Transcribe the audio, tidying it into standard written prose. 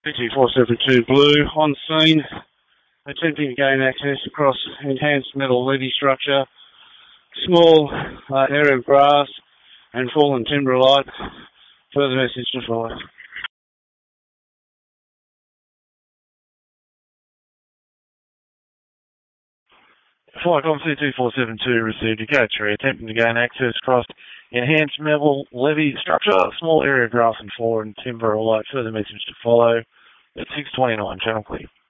BT472 Blue on scene, attempting to gain access across enhanced metal levee structure, small area of grass and fallen timberlite. Further message to follow. Flycom C2472 received a Gate 3 attempting to gain access across enhanced metal levee structure, small area of grass and fallen timberlite. Further message to follow at 6:29, channel clear.